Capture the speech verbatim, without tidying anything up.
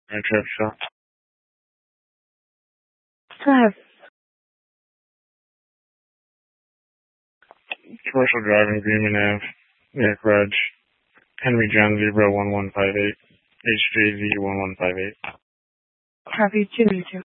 My trip shop. Five. Commercial driving, Greenman Ave, Eric Rudge, Henry John zero one one five eight, H J Z one one five eight. Copy two two.